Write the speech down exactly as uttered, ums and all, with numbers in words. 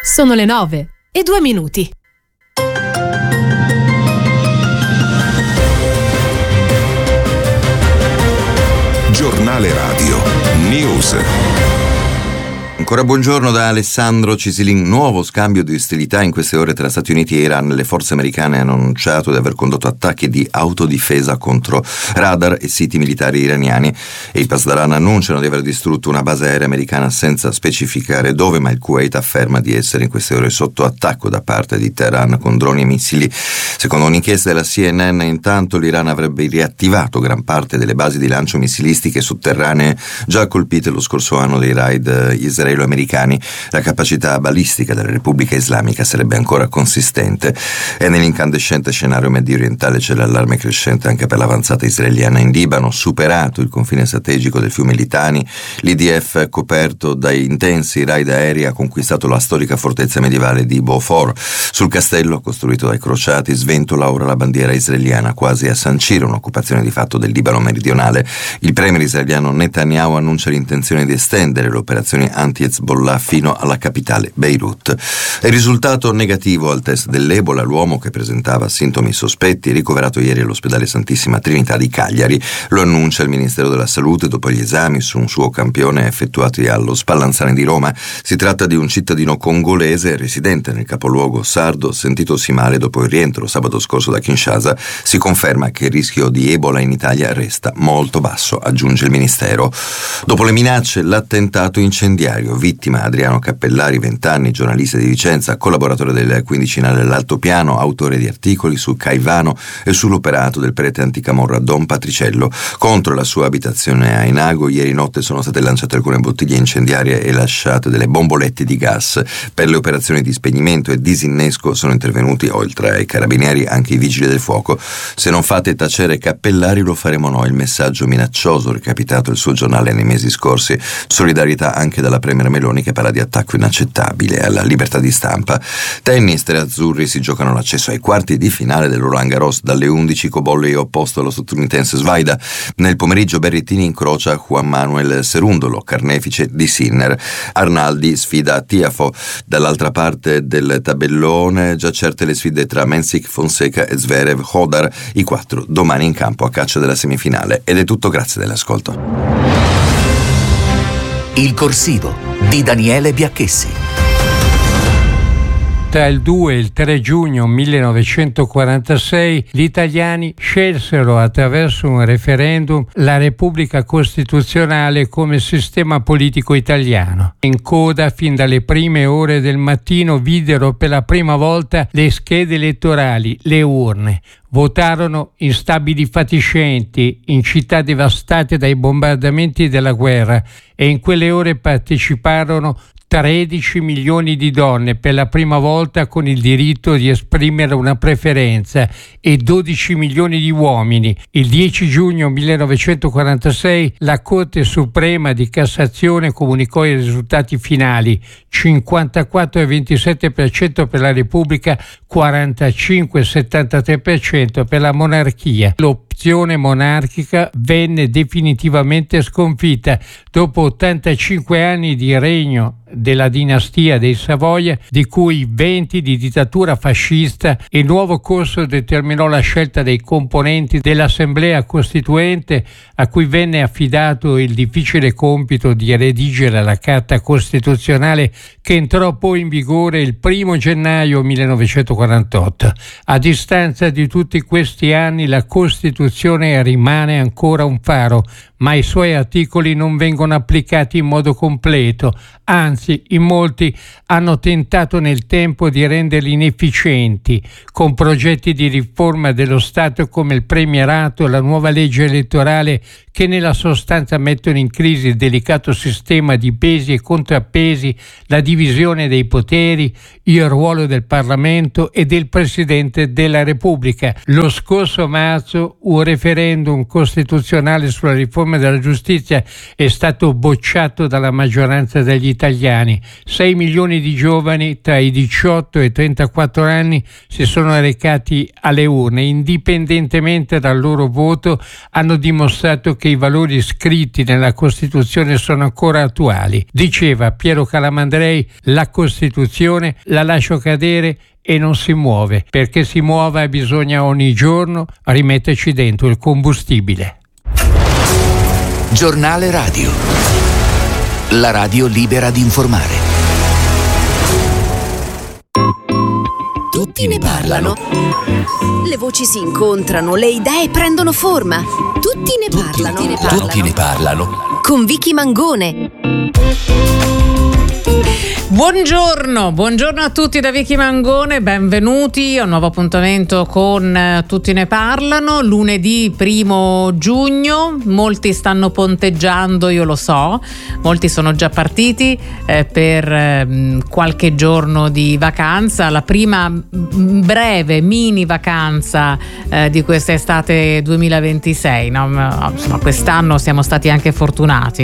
Sono le nove e due minuti. Giornale Radio News. Ancora buongiorno da Alessandro Cisilin. Nuovo scambio di ostilità in queste ore tra Stati Uniti e Iran. Le forze americane hanno annunciato di aver condotto attacchi di autodifesa contro radar e siti militari iraniani, e i Pasdaran annunciano di aver distrutto una base aerea americana senza specificare dove, ma il Kuwait afferma di essere in queste ore sotto attacco da parte di Teheran con droni e missili. Secondo un'inchiesta della C N N, intanto l'Iran avrebbe riattivato gran parte delle basi di lancio missilistiche sotterranee già colpite lo scorso anno dai raid israelo-americani. La capacità balistica della Repubblica Islamica sarebbe ancora consistente, e nell'incandescente scenario mediorientale c'è l'allarme crescente anche per l'avanzata israeliana in Libano. Superato il confine strategico del fiume Litani, l'I D F, coperto dai intensi raid aerei, ha conquistato la storica fortezza medievale di Beaufort. Sul castello, costruito dai crociati, sventola ora la bandiera israeliana, quasi a sancire un'occupazione di fatto del Libano meridionale. Il premier israeliano Netanyahu annuncia l'intenzione di estendere le operazioni anti-Hezbollah fino alla capitale Beirut. Il risultato negativo al test dell'Ebola. L'uomo, che presentava sintomi sospetti, ricoverato ieri all'ospedale Santissima Trinità di Cagliari. Lo annuncia il Ministero della Salute dopo gli esami su un suo campione effettuati allo Spallanzani di Roma. Si tratta di un cittadino congolese residente nel capoluogo sardo, sentitosi male dopo il rientro sabato scorso da Kinshasa. Si conferma che il rischio di Ebola in Italia resta molto basso, aggiunge il Ministero. Dopo le minacce, l'attentato incendiario. Vittima Adriano Cappellari, venti anni, giornalista di Vicenza, collaboratore del quindicinale dell'Altopiano, autore di articoli su Caivano e sull'operato del prete anticamorra Don Patriciello. Contro la sua abitazione a Enago ieri notte sono state lanciate alcune bottiglie incendiarie e lasciate delle bombolette di gas. Per le operazioni di spegnimento e disinnesco sono intervenuti, oltre ai carabinieri, anche i vigili del fuoco. Se non fate tacere Cappellari, lo faremo noi. Il messaggio minaccioso recapitato il suo giornale nei mesi scorsi. Solidarietà anche dalla premier Meloni, che parla di attacco inaccettabile alla libertà di stampa. Tennis, tre azzurri si giocano l'accesso ai quarti di finale del Roland Garros. Dalle undici Cobolli è opposto allo statunitense Svaida. Nel pomeriggio Berrettini incrocia Juan Manuel Cerundolo, carnefice di Sinner. Arnaldi sfida Tiafoe. Dall'altra parte del tabellone già certe le sfide tra Mensik, Fonseca e Zverev Hodar, i quattro domani in campo a caccia della semifinale. Ed è tutto, grazie dell'ascolto. Il corsivo di Daniele Biacchessi. Tra il due e il tre giugno millenovecentoquarantasei gli italiani scelsero attraverso un referendum la Repubblica Costituzionale come sistema politico italiano. In coda fin dalle prime ore del mattino videro per la prima volta le schede elettorali, le urne. Votarono in stabili fatiscenti, in città devastate dai bombardamenti della guerra, e in quelle ore parteciparono tredici milioni di donne, per la prima volta con il diritto di esprimere una preferenza, e dodici milioni di uomini. Il dieci giugno millenovecentoquarantasei la Corte Suprema di Cassazione comunicò i risultati finali: cinquantaquattro virgola ventisette per cento per la Repubblica, quarantacinque virgola settantatré per cento per la monarchia. L'opzione monarchica venne definitivamente sconfitta dopo ottantacinque anni di regno della dinastia dei Savoia, di cui venti di dittatura fascista. Il nuovo corso determinò la scelta dei componenti dell'Assemblea Costituente, a cui venne affidato il difficile compito di redigere la Carta Costituzionale, che entrò poi in vigore il primo gennaio millenovecentoquarantotto. A distanza di tutti questi anni la Costituzione rimane ancora un faro, ma i suoi articoli non vengono applicati in modo completo, anzi in molti hanno tentato nel tempo di renderli inefficienti, con progetti di riforma dello Stato come il premierato e la nuova legge elettorale, che nella sostanza mettono in crisi il delicato sistema di pesi e contrappesi, la divisione dei poteri, il ruolo del Parlamento e del Presidente della Repubblica. Lo scorso marzo un referendum costituzionale sulla riforma della giustizia è stato bocciato dalla maggioranza degli italiani. sei milioni di giovani tra i diciotto e i trentaquattro anni si sono recati alle urne. Indipendentemente dal loro voto, hanno dimostrato che che i valori scritti nella Costituzione sono ancora attuali. Diceva Piero Calamandrei: la Costituzione la lascio cadere e non si muove, perché si muova bisogna ogni giorno rimetterci dentro il combustibile. Giornale radio. La radio libera di informare. Tutti ne parlano. Le voci si incontrano, le idee prendono forma. Tutti ne parlano. Tutti ne parlano. Tutti ne parlano. Con Vicky Mangone. Buongiorno, buongiorno a tutti da Vicky Mangone, benvenuti a un nuovo appuntamento con eh, Tutti ne parlano, lunedì primo giugno. Molti stanno ponteggiando, io lo so, molti sono già partiti eh, per eh, qualche giorno di vacanza, la prima breve mini vacanza eh, di quest'estate duemilaventisei, no? Insomma, quest'anno siamo stati anche fortunati.